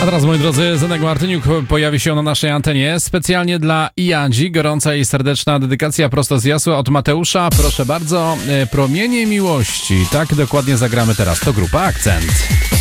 teraz, moi drodzy, Zenek Martyniuk pojawi się na naszej antenie specjalnie dla Jadzi. Gorąca i serdeczna dedykacja prosto z Jasła od Mateusza. Proszę bardzo, Promienie Miłości. Tak dokładnie zagramy teraz. To grupa Akcent.